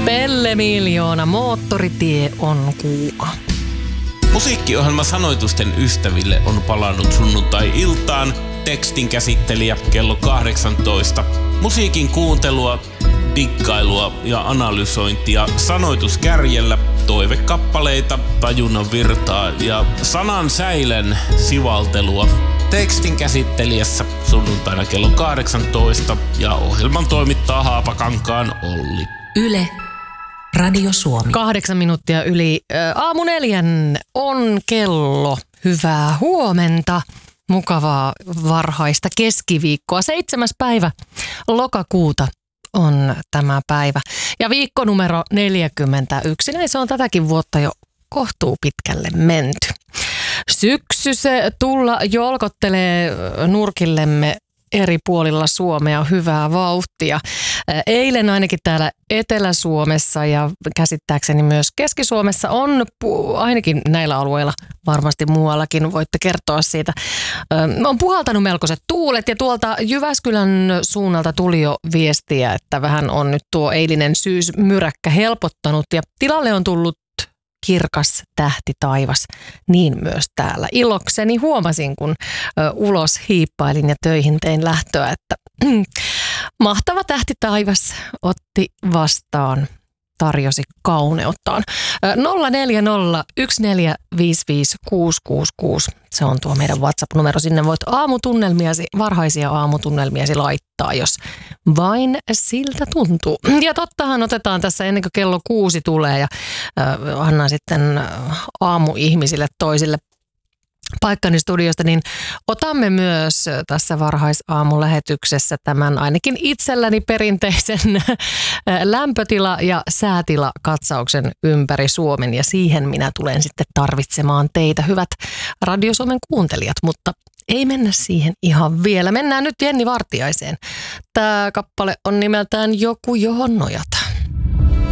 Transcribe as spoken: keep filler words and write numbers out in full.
Pelle Miljoona, moottoritie on kuuma. Musiikkiohjelma Sanoitusten ystäville on palannut sunnuntai-iltaan. Tekstin käsittelijä kello kahdeksantoista. Musiikin kuuntelua, dikkailua ja analysointia sanoituskärjellä, toivekappaleita, tajunnan virtaa ja sanan säilen sivaltelua. Tekstin käsittelijässä sunnuntaina kello kahdeksantoista ja ohjelman toimittaa Haapakankaan Olli. Yle, Radio Suomi. Kahdeksan minuuttia yli ä, aamu neljän on kello. Hyvää huomenta. Mukavaa varhaista keskiviikkoa. Seitsemäs päivä lokakuuta on tämä päivä. Ja viikko numero neljäkymmentäyksi. Näin se on tätäkin vuotta jo kohtuu pitkälle menty. Syksy se tulla jolkottelee nurkillemme eri puolilla Suomea hyvää vauhtia. Eilen ainakin täällä Etelä-Suomessa ja käsittääkseni myös Keski-Suomessa on, ainakin näillä alueilla, varmasti muuallakin voitte kertoa siitä, on puhaltanut melkoiset tuulet ja tuolta Jyväskylän suunnalta tuli jo viestiä, että vähän on nyt tuo eilinen syysmyräkkä helpottanut ja tilalle on tullut kirkas tähti taivas, niin myös täällä. Ilokseni huomasin, kun ö, ulos hiippailin ja töihin tein lähtöä, että mahtava tähti taivas otti vastaan, tarjosi kauneuttaan. nolla neljä nolla yksi neljä viisi viisi kuusi kuusi kuusi, se on tuo meidän WhatsApp-numero. Sinne voit aamutunnelmiasi, varhaisia aamutunnelmiasi laittaa, jos vain siltä tuntuu. Ja tottahan otetaan tässä ennen kuin kello kuusi tulee ja äh, annan sitten aamuihmisille toisille paikkani studiosta, niin otamme myös tässä varhaisaamulähetyksessä tämän ainakin itselläni perinteisen lämpötila- ja säätilakatsauksen ympäri Suomen. Ja siihen minä tulen sitten tarvitsemaan teitä, hyvät Radio Suomen kuuntelijat, mutta ei mennä siihen ihan vielä. Mennään nyt Jenni Vartiaiseen. Tämä kappale on nimeltään Joku, johon nojata.